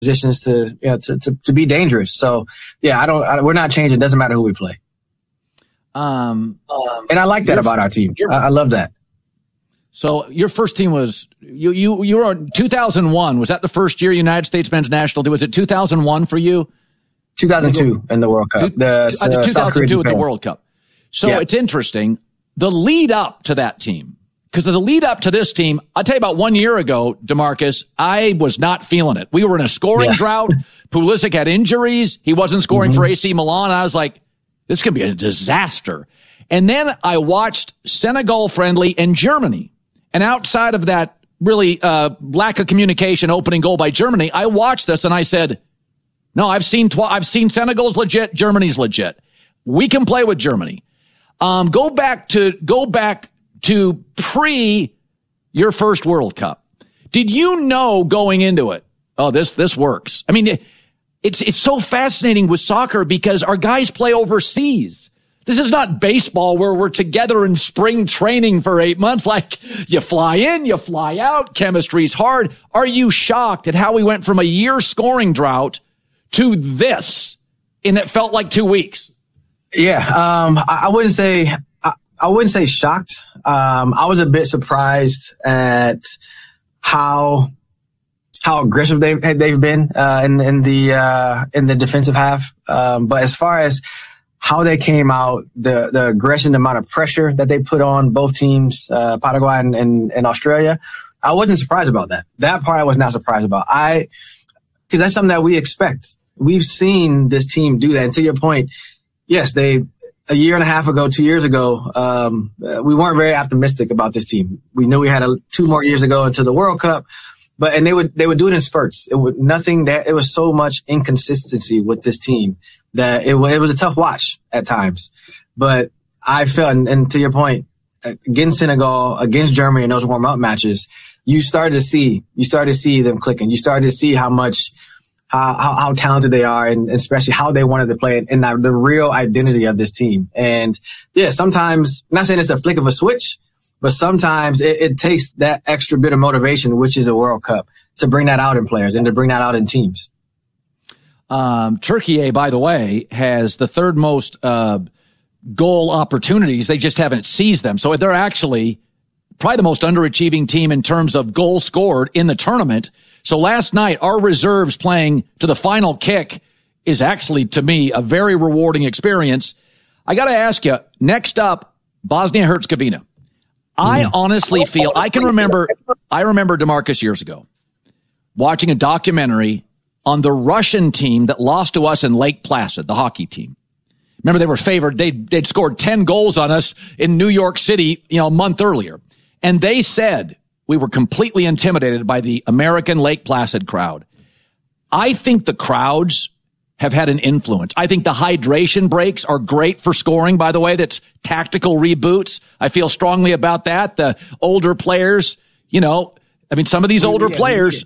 positions to be dangerous. So yeah, we're not changing. It doesn't matter who we play. And I like that about our team. I love that. So your first team was you were in 2001. Was that the first year United States men's national team? Was it 2001 for you? 2002 in the World Cup. 2002 at the World Cup. So It's interesting. The lead up to that team, because the lead up to this team, I'll tell you about 1 year ago, DeMarcus, I was not feeling it. We were in a scoring drought. Pulisic had injuries. He wasn't scoring for AC Milan. I was like, this could be a disaster. And then I watched Senegal friendly and Germany. And outside of that really lack of communication opening goal by Germany, I watched this and I said, no, I've seen Senegal's legit, Germany's legit. We can play with Germany. Go back to pre your first World Cup. Did you know going into it, oh, this works? I mean, it's so fascinating with soccer because our guys play overseas. This is not baseball where we're together in spring training for 8 months. Like you fly in, you fly out. Chemistry's hard. Are you shocked at how we went from a year scoring drought to this? And it felt like 2 weeks. Yeah. I wouldn't say shocked. I was a bit surprised at how aggressive they've been, in the defensive half. But as far as how they came out, the aggression, the amount of pressure that they put on both teams, Paraguay and Australia, I wasn't surprised about that. That part I was not surprised about. Because that's something that we expect. We've seen this team do that. And to your point, yes, a year and a half ago, 2 years ago, we weren't very optimistic about this team. We knew we had 2 more years to go into the World Cup, and they would do it in spurts. It was so much inconsistency with this team that it was a tough watch at times. But I felt, and to your point, against Senegal, against Germany in those warm-up matches, you started to see them clicking. You started to see how talented they are, and especially how they wanted to play, and the real identity of this team. And yeah, sometimes, not saying it's a flick of a switch, but sometimes it takes that extra bit of motivation, which is a World Cup, to bring that out in players and to bring that out in teams. Turkey, by the way, has the third most goal opportunities. They just haven't seized them. So they're actually probably the most underachieving team in terms of goals scored in the tournament. So last night, our reserves playing to the final kick is actually, to me, a very rewarding experience. I got to ask you, next up, Bosnia-Herzegovina. I honestly feel, I remember DeMarcus years ago watching a documentary on the Russian team that lost to us in Lake Placid, the hockey team. Remember, they were favored. They'd scored 10 goals on us in New York City, a month earlier. And they said we were completely intimidated by the American Lake Placid crowd. I think the crowds have had an influence. I think the hydration breaks are great for scoring, by the way. That's tactical reboots. I feel strongly about that. The older players, some of these older players,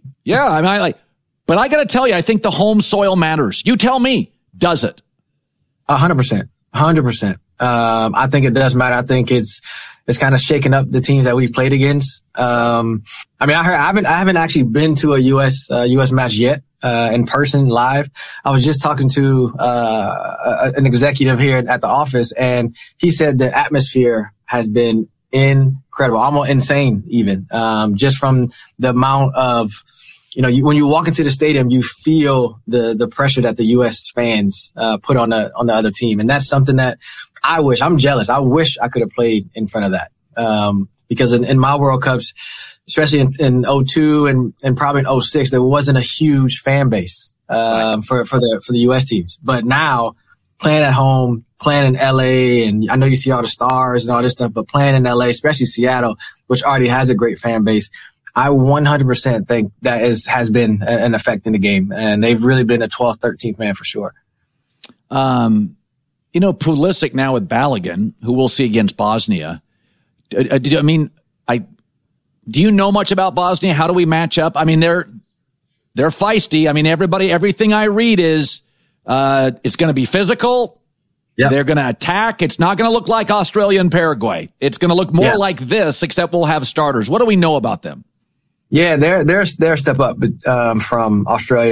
but I got to tell you, I think the home soil matters. You tell me, does it? 100%. 100%. I think it does matter. I think it's kind of shaking up the teams that we've played against. I haven't actually been to a U.S. match yet, in person live. I was just talking to, an executive here at the office, and he said the atmosphere has been incredible, almost insane even, just from the amount of, when you walk into the stadium, you feel the pressure that the U.S. fans put on the other team. And that's something that I'm jealous. I wish I could have played in front of that. Because in my World Cups, especially in 02 and probably in 06, there wasn't a huge fan base for the U.S. teams. But now, playing at home, playing in L.A., and I know you see all the stars and all this stuff, but playing in L.A., especially Seattle, which already has a great fan base, I 100% think that has been an effect in the game. And they've really been a 12th, 13th man for sure. Pulisic now with Balogun, who we'll see against Bosnia. Do you know much about Bosnia? How do we match up? I mean, they're feisty. I mean, everything I read is, it's going to be physical. Yep. They're going to attack. It's not going to look like Australia and Paraguay. It's going to look more like this, except we'll have starters. What do we know about them? Yeah, they're a step up from Australia.